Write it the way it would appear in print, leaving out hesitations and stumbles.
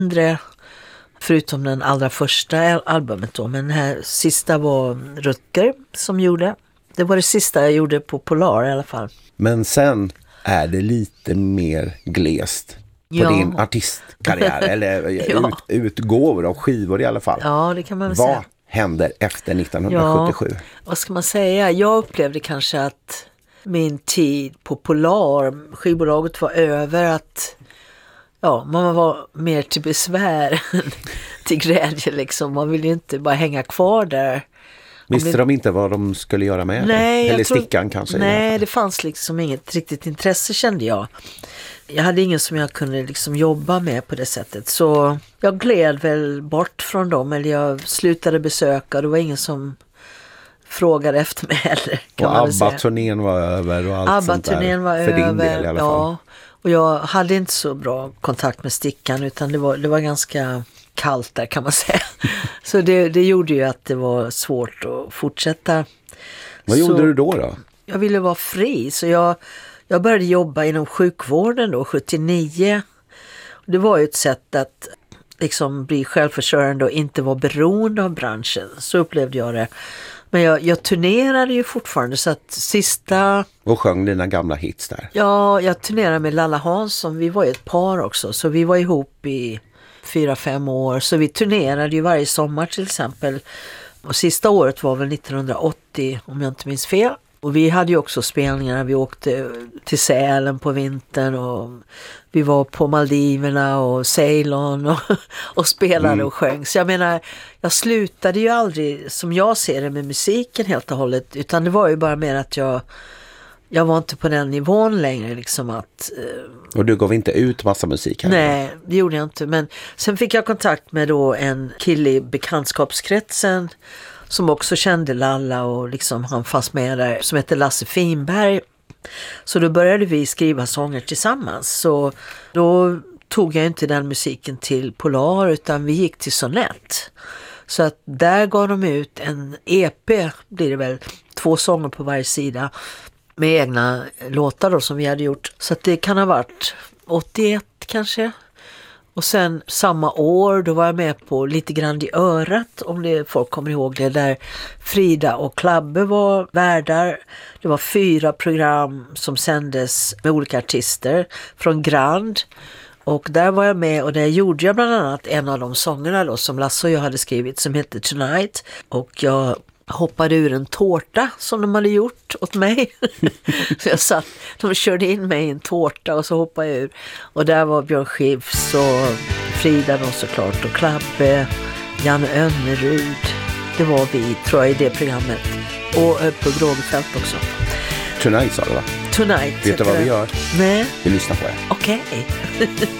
förutom den allra första albumet då. Men den här sista var Rutger som gjorde. Det var det sista jag gjorde på Polar i alla fall. Men sen är det lite mer glest på din artistkarriär. Eller utgåvor av skivor i alla fall. Ja, det kan man väl säga. Vad händer efter 1977? Ja, vad ska man säga? Jag upplevde kanske att min tid på Polar, skivbolaget var över, att man var mer till besvär till glädje liksom. Man ville ju inte bara hänga kvar där. Visste de inte vad de skulle göra med det? Eller Stickan kanske? Nej, det fanns liksom inget riktigt intresse, kände jag. Jag hade ingen som jag kunde liksom jobba med på det sättet. Så jag gled väl bort från dem. Eller jag slutade besöka. Det var ingen som frågade efter mig heller. Och ABBA-turnén var över och allt sånt där. ABBA-turnén var för över. Din del i alla fall. Ja, och jag hade inte så bra kontakt med Stickan. Utan det var ganska kallt där, kan man säga. Så det gjorde ju att det var svårt att fortsätta. Vad gjorde du då? Jag ville vara fri, så jag började jobba inom sjukvården då, 79. Det var ju ett sätt att liksom bli självförsörjande och inte vara beroende av branschen. Så upplevde jag det. Men jag turnerade ju fortfarande, så att sista... Och sjöng dina gamla hits där? Ja, jag turnerade med Lalla Hansson. Vi var ju ett par också, så vi var ihop i 4-5 år. Så vi turnerade ju varje sommar till exempel. Och sista året var väl 1980, om jag inte minns fel. Och vi hade ju också spelningar. Vi åkte till Sälen på vintern och vi var på Maldiverna och Ceylon och spelade och sjöng. Så jag menar, jag slutade ju aldrig, som jag ser det, med musiken helt och hållet. Utan det var ju bara mer att jag var inte på den nivån längre liksom att... Och du gav inte ut massa musik här? Nej, det gjorde jag inte. Men sen fick jag kontakt med då en kille i bekantskapskretsen som också kände Lalla och liksom han fanns med där, som heter Lasse Finberg. Så då började vi skriva sånger tillsammans. Så då tog jag inte den musiken till Polar, utan vi gick till Sonett. Så att där gav de ut en EP, blir det väl, 2 sånger på varje sida med egna låtar då, som vi hade gjort. Så att det kan ha varit 81 kanske. Och sen samma år, då var jag med på Lite grann i örat, om det folk kommer ihåg det, där Frida och Klabbe var värdar. Det var 4 program som sändes med olika artister från Grand. Och där var jag med, och där gjorde jag bland annat en av de sångerna då, som Lasse och jag hade skrivit, som heter Tonight. Och jag hoppade ur en tårta som de hade gjort åt mig. Så de körde in mig i en tårta och så hoppade jag ur. Och där var Björn Skifs och Frida då såklart, och Klabbe, Janne Önnerud. Det var vi, tror jag, i det programmet. Och på Grågefält också. Tonight sa du, va? Tonight. Vet du vad vi gör? Nej. Vi lyssnar på det. Okej.